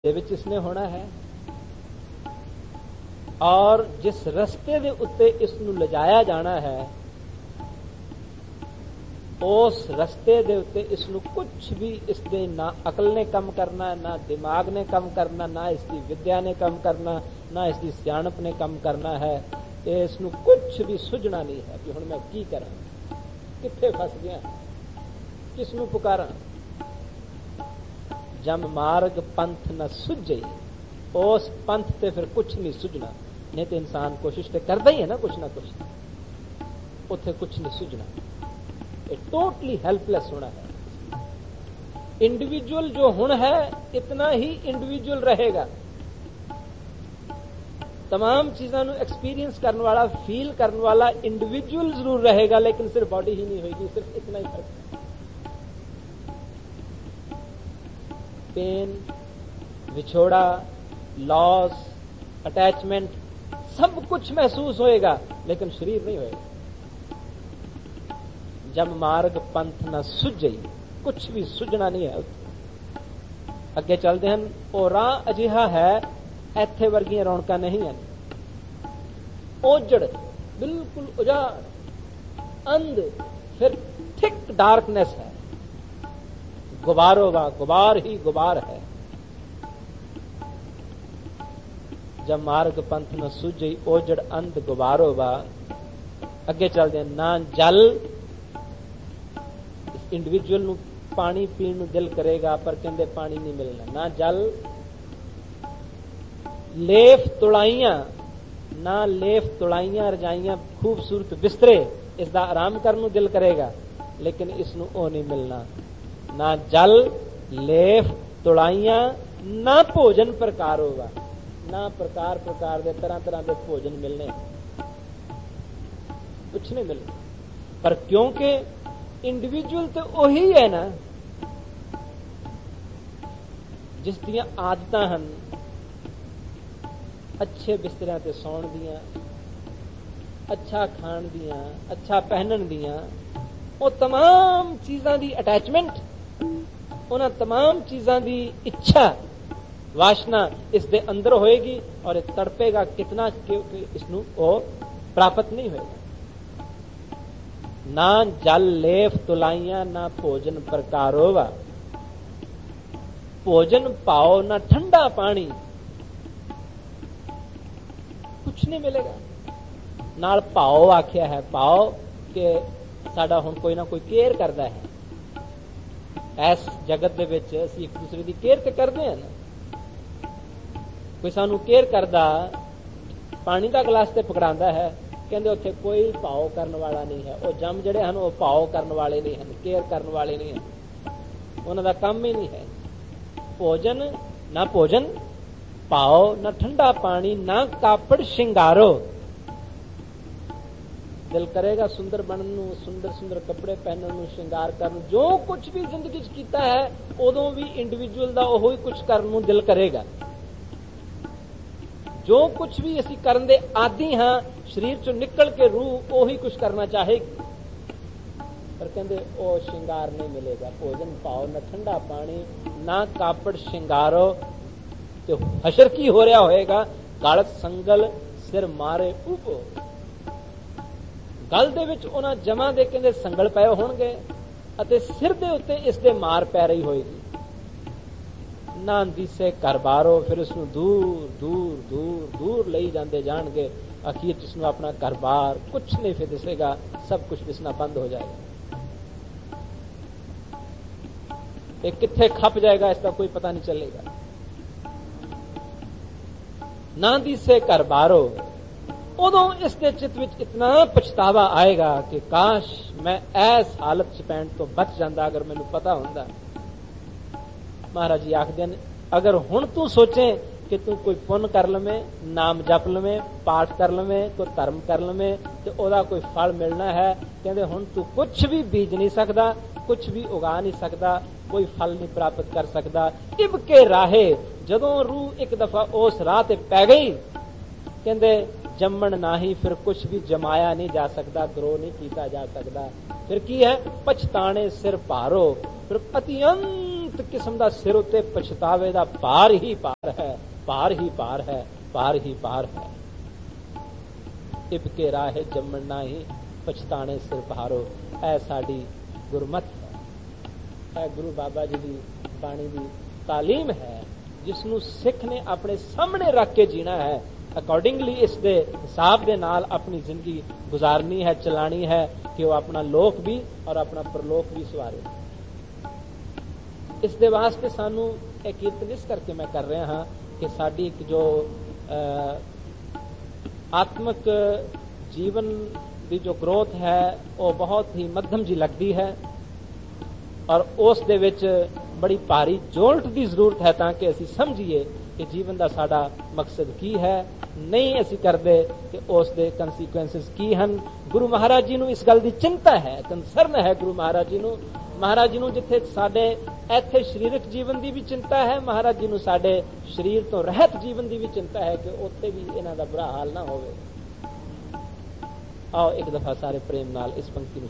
ਦੇ ਵਿੱਚ ਇਸਨੇ ਹੋਣਾ ਹੈ ਔਰ ਜਿਸ ਰਸਤੇ ਦੇ ਉੱਤੇ ਇਸ ਨੂੰ ਲਿਜਾਇਆ ਜਾਣਾ ਹੈ ਉਸ ਰਸਤੇ ਦੇ ਉੱਤੇ ਇਸ ਨੂੰ ਕੁਝ ਵੀ ਇਸ ਦੇ ਨਾ ਅਕਲ ਨੇ ਕੰਮ ਕਰਨਾ, ਨਾ ਦਿਮਾਗ ਨੇ ਕੰਮ ਕਰਨਾ, ਨਾ ਇਸ ਦੀ ਵਿਦਿਆ ਨੇ ਕੰਮ ਕਰਨਾ, ਨਾ ਇਸ ਦੀ ਸਿਆਣਪ ਨੇ ਕੰਮ ਕਰਨਾ ਹੈ। ਇਸ ਨੂੰ ਕੁਝ ਵੀ ਸੁਝਣਾ ਨਹੀਂ ਹੈ ਕਿ ਹੁਣ ਮੈਂ ਕੀ ਕਰਾਂ, ਕਿੱਥੇ ਫਸ ਗਿਆ, ਕਿਸ ਨੂੰ ਪੁਕਾਰਾਂ। ਜਮ ਮਾਰਗ ਪੰਥ न ਸੁਝੇ, ਉਸ ਪੰਥ ਤੇ ਫਿਰ ਕੁਝ ਨਹੀਂ ਸੁਝਣਾ। ਨਹੀਂ ਤੇ ਇਨਸਾਨ ਕੋਸ਼ਿਸ਼ ਤੇ ਕਰਦਾ ਹੀ ਹੈ ਨਾ ਕੁਛ, ਉੱਥੇ ਕੁਛ ਨਹੀਂ ਸੁਝਣਾ। ਇਹ टोटली हेल्पलेस होना है। इंडिविजुअल जो हुण है इतना ही इंडिविजुअल रहेगा। तमाम चीजों को एक्सपीरियंस करने वाला, फील करने वाला इंडिविजुअल जरूर रहेगा, लेकिन सिर्फ बॉडी ही नहीं होगी। सिर्फ इतना ही फर्क है। पेन, विछोड़ा, लॉस, अटैचमेंट सब कुछ महसूस होएगा, लेकिन शरीर नहीं होएगा। जब मार्ग पंथ न सुझे, कुछ भी सुझना नहीं है। अगे चलते हैं, ਉਹ ਰਾਹ ਅਜਿਹਾ ਹੈ ਇੱਥੇ ਵਰਗੀਆਂ ਰੌਣਕਾਂ ਨਹੀਂ ਹਨ। ओजड़, बिल्कुल उजाड़, अंध, फिर थिक डार्कनेस है। गुबारों का गुबार ही गुबार है। जब मार्ग पंथ न सूझे, ओजड़ अंध गुबारों का। अगे चलते हैं, ना जल, इंडिविजुअल ਨੂੰ पानी पीण ਨੂੰ दिल करेगा पर कहते पानी नहीं मिलना। ना जल, लेफ तुड़ाइयां, ना लेफ तुड़ाइयां रजाइयां खूबसूरत बिस्तरे, इसका आराम करने ਨੂੰ दिल करेगा, लेकिन इसनों ਉਹ नहीं मिलना। ना जल, लेफ तुड़ाइयां, ना भोजन प्रकार होगा, ना प्रकार प्रकार के तरह तरह के भोजन मिलने, कुछ नहीं मिलना। पर क्योंकि इंडिविजुअल तो वही है ना जिस दियां आदतां हन, अच्छे बिस्तरियां ते सौण दियां, अच्छा खाण दियां, अच्छा पहनण दियां, वो तमाम चीज़ां दी अटैचमेंट, उन्हां तमाम चीज़ां दी इच्छा, वासना इस दे अंदर होएगी और तड़पेगा कितना कि इसनूं वो प्राप्त नहीं होएगा। ना जल लेफ तुलाइया, ना भोजन प्रकारोवा। भोजन पाओ ना ठंडा पानी, कुछ नहीं मिलेगा। नाल पाओ आख्या है, पाओ के साडा हुण कोई ना कोई केयर करता है। इस जगत दे विच असीं एक दूसरे की केयर ते करते हैं ना। कोई सानू केयर करदा, पानी का गिलास ते पकड़ांदा है, कहते उत्थे कोई भाव करने वाला नहीं है। वो जम जड़े हैं वो भाव करने वाले नहीं हैं, केयर करने वाले नहीं हैं, उन्होंने काम ही नहीं है। भोजन ना भोजन पाओ, ना ठंडा पानी, ना कापड़ श्रृंगारो। दिल करेगा सुंदर बनने, सुंदर सुंदर कपड़े पहनने, श्रृंगार करने, जो कुछ भी जिंदगी च कीता है उदों भी इंडिविजुअल दा ओहो ही कुछ करने नूं दिल करेगा। जो कुछ भी असीं करन दे आदी हां, शरीर चों निकल के रूह ओही कुछ करना चाहेगी, पर कहते ओ श्रृंगार नहीं मिलेगा। भोजन पाओ ना ठंडा पानी, ना कापड़ श्रृंगारो। तो हशर की हो रहा होएगा, गल संगल सिर मारे उबो। गल दे विच उन्हां जमा दे कहंदे संगल पए होणगे अते सिर दे उत्ते इस दे मार पै रही होएगी। ना दिसे घर बारो, फिर उसनूं दूर दूर दूर दूर लई जांदे जाणगे। अखीर जिसनूं अपना घर बार कुछ नहीं फिर दिसेगा, सब कुछ दिसना बंद हो जाएगा। ये कित्थे खप जाएगा इसका कोई पता नहीं चलेगा। ना दिसे घर बारो, उदों इसके चित्त विच इतना पछतावा आएगा कि काश मैं ऐस हालत च पैण तो बच जांदा अगर मैनूं पता हुंदा। महाराज जी आखदे ने, अगर हुण तू सोचे कि तू कोई पुण्य कर लवें, नाम जप लवें, पाठ कर लवें, कोई धर्म कर लवें तो ओदा कोई फल मिलना है, कहंदे हुण तू कुछ भी बीज नहीं सकदा, कुछ भी उगा नहीं सकदा, कोई फल नहीं प्राप्त कर सकदा। इब के राहे जदों रूह एक दफा उस राह ते पै गई, कहंदे जम्मण नाही फिर कुछ भी जमाया नहीं जा सकता, ग्रो नहीं किया जा सकता। फिर की है, पछताने सिर भारो, फिर अत्यंत ਇੱਕ ਕਿਸਮ ਦਾ ਸਿਰ ਉੱਤੇ ਪਛਤਾਵੇ ਦਾ ਭਾਰ ਹੀ ਭਾਰ ਹੈ, ਭਾਰ ਹੀ ਭਾਰ ਹੈ, ਭਾਰ ਹੀ ਭਾਰ ਹੈ। ਇਬਕੇ ਰਾਹੇ ਜੰਮਣ ਨਾਹੀ ਪਛਤਾਣੇ ਸਿਰ ਭਾਰੋ, ਇਹ ਸਾਡੀ ਗੁਰਮਤ ਹੈ। ਇਹ ਗੁਰੂ ਬਾਬਾ ਜੀ ਦੀ ਬਾਣੀ ਦੀ ਤਾਲੀਮ ਹੈ, ਜਿਸ ਨੂੰ ਸਿੱਖ ਨੇ ਆਪਣੇ ਸਾਹਮਣੇ ਰੱਖ ਕੇ ਜੀਣਾ ਹੈ। ਅਕੋਰਡਿੰਗਲੀ ਇਸ ਦੇ ਹਿਸਾਬ ਦੇ ਨਾਲ ਆਪਣੀ ਜ਼ਿੰਦਗੀ ਗੁਜ਼ਾਰਨੀ ਹੈ, ਚਲਾਣੀ ਹੈ, ਕਿ ਉਹ ਆਪਣਾ ਲੋਕ ਵੀ ਔਰ ਆਪਣਾ ਪਰਲੋਕ ਵੀ ਸਵਾਰੇ। ਇਸ ਦੇ ਵਾਸਤੇ ਸਾਨੂੰ ਇਹ ਕੀਰਤਨ ਇਸ ਕਰਕੇ ਮੈਂ ਕਰ ਰਿਹਾ ਹਾਂ ਕਿ ਸਾਡੀ ਇੱਕ ਜੋ ਆਤਮਿਕ ਜੀਵਨ ਦੀ ਜੋ ਗਰੋਥ ਹੈ ਉਹ ਬਹੁਤ ਹੀ ਮੱਧਮ ਜੀ ਲੱਗਦੀ ਹੈ, ਔਰ ਉਸ ਦੇ ਵਿੱਚ ਬੜੀ ਭਾਰੀ ਜੋਲਟ ਦੀ ਜ਼ਰੂਰਤ ਹੈ ਤਾਂ ਕਿ ਅਸੀਂ ਸਮਝੀਏ ਕਿ ਜੀਵਨ ਦਾ ਸਾਡਾ ਮਕਸਦ ਕੀ ਹੈ। ਨਹੀਂ ਅਸੀਂ ਕਰਦੇ ਕਿ ਉਸ ਦੇ ਕੰਸੀਕੁਐਂਸਸ ਕੀ ਹਨ। ਗੁਰੂ ਮਹਾਰਾਜ ਜੀ ਨੂੰ ਇਸ ਗੱਲ ਦੀ ਚਿੰਤਾ ਹੈ, ਕੰਸਰਨ ਹੈ ਗੁਰੂ ਮਹਾਰਾਜ ਜੀ ਨੂੰ। ਮਹਾਰਾਜ ਜੀ ਨੂੰ ਜਿੱਥੇ ਸਾਡੇ ਇੱਥੇ ਸਰੀਰਕ ਜੀਵਨ ਦੀ ਵੀ ਚਿੰਤਾ ਹੈ, ਮਹਾਰਾਜ ਜੀ ਨੂੰ ਸਾਡੇ ਸਰੀਰ ਤੋਂ ਰਹਿਤ ਜੀਵਨ ਦੀ ਵੀ ਚਿੰਤਾ ਹੈ ਕਿ ਉੱਥੇ ਵੀ ਇਹਨਾਂ ਦਾ ਬੁਰਾ ਹਾਲ ਨਾ ਹੋਵੇ। ਆਓ ਇੱਕ ਦਫਾ ਸਾਰੇ ਪ੍ਰੇਮ ਨਾਲ ਇਸ ਪੰਕਤੀ ਨੂੰ